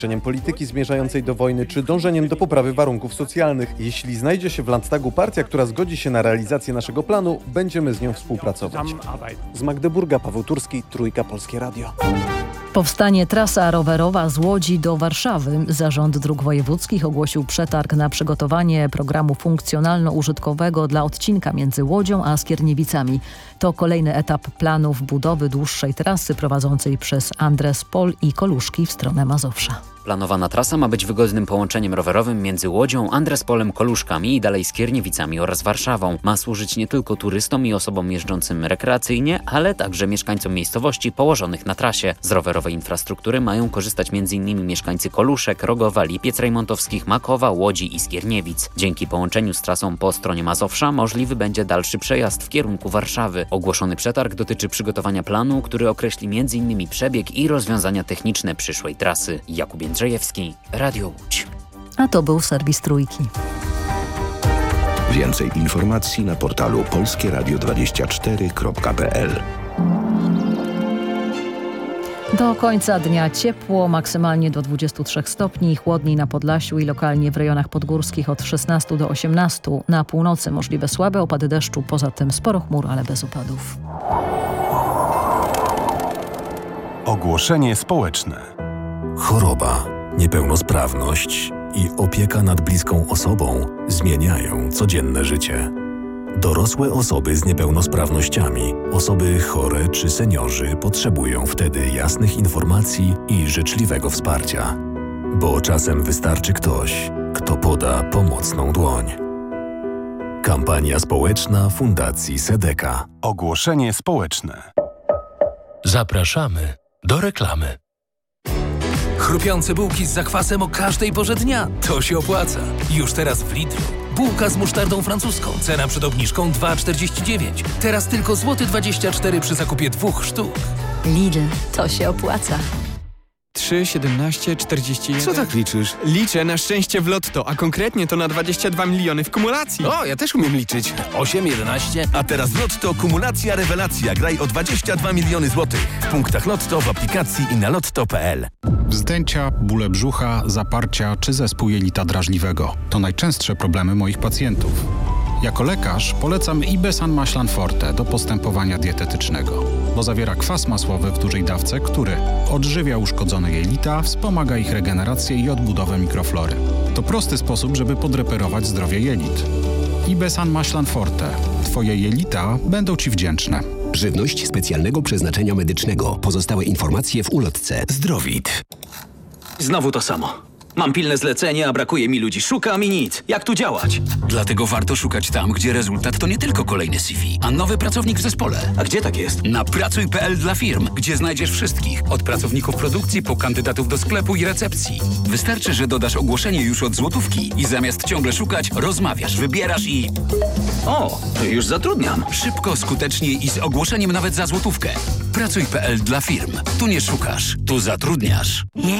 polityki zmierzającej do wojny czy dążeniem do poprawy warunków socjalnych. Jeśli znajdzie się w Landtagu partia, która zgodzi się na realizację naszego planu, będziemy z nią współpracować. Z Magdeburga, Paweł Turski, Trójka, Polskie Radio. Powstanie trasa rowerowa z Łodzi do Warszawy. Zarząd Dróg Wojewódzkich ogłosił przetarg na przygotowanie programu funkcjonalno-użytkowego dla odcinka między Łodzią a Skierniewicami. To kolejny etap planów budowy dłuższej trasy prowadzącej przez Andrespol i Koluszki w stronę Mazowsza. Planowana trasa ma być wygodnym połączeniem rowerowym między Łodzią, Andrespolem, Koluszkami i dalej Skierniewicami oraz Warszawą. Ma służyć nie tylko turystom i osobom jeżdżącym rekreacyjnie, ale także mieszkańcom miejscowości położonych na trasie. Z rowerowej infrastruktury mają korzystać m.in. mieszkańcy Koluszek, Rogowa, Lipiec Rejmontowskich, Makowa, Łodzi i Skierniewic. Dzięki połączeniu z trasą po stronie Mazowsza możliwy będzie dalszy przejazd w kierunku Warszawy. Ogłoszony przetarg dotyczy przygotowania planu, który określi m.in. przebieg i rozwiązania techniczne przyszłej trasy. Jakub Jędrzejewski, Radio Łódź. A to był serwis Trójki. Więcej informacji na portalu polskieradio24.pl. Do końca dnia ciepło, maksymalnie do 23 stopni, chłodniej na Podlasiu i lokalnie w rejonach podgórskich od 16 do 18. Na północy możliwe słabe opady deszczu, poza tym sporo chmur, ale bez opadów. Ogłoszenie społeczne. Choroba, niepełnosprawność i opieka nad bliską osobą zmieniają codzienne życie. Dorosłe osoby z niepełnosprawnościami, osoby chore czy seniorzy potrzebują wtedy jasnych informacji i życzliwego wsparcia. Bo czasem wystarczy ktoś, kto poda pomocną dłoń. Kampania społeczna Fundacji Sedeka. Ogłoszenie społeczne. Zapraszamy do reklamy. Chrupiące bułki z zakwasem o każdej porze dnia. To się opłaca. Już teraz w Lidlu. Bułka z musztardą francuską. Cena przed obniżką 2,49. Teraz tylko złoty 24 przy zakupie 2 sztuk. Lidl, to się opłaca. 3, 17, 41... Co tak liczysz? Liczę na szczęście w lotto, a konkretnie to na 22 miliony w kumulacji. O, ja też umiem liczyć. 8, 11... A teraz w lotto kumulacja rewelacja. Graj o 22 miliony złotych. W punktach lotto, w aplikacji i na lotto.pl. Wzdęcia, bóle brzucha, zaparcia czy zespół jelita drażliwego. To najczęstsze problemy moich pacjentów. Jako lekarz polecam Ibesan Maślan Forte do postępowania dietetycznego, bo zawiera kwas masłowy w dużej dawce, który odżywia uszkodzone jelita, wspomaga ich regenerację i odbudowę mikroflory. To prosty sposób, żeby podreperować zdrowie jelit. Ibesan Maślan Forte. Twoje jelita będą Ci wdzięczne. Żywność specjalnego przeznaczenia medycznego. Pozostałe informacje w ulotce. Zdrowit. Znowu to samo. Mam pilne zlecenie, a brakuje mi ludzi. Szukam i nic. Jak tu działać? Dlatego warto szukać tam, gdzie rezultat to nie tylko kolejny CV, a nowy pracownik w zespole. A gdzie tak jest? Na pracuj.pl dla firm, gdzie znajdziesz wszystkich. Od pracowników produkcji po kandydatów do sklepu i recepcji. Wystarczy, że dodasz ogłoszenie już od złotówki i zamiast ciągle szukać, rozmawiasz, wybierasz i... O, to już zatrudniam. Szybko, skutecznie i z ogłoszeniem nawet za złotówkę. Pracuj.pl dla firm. Tu nie szukasz, tu zatrudniasz.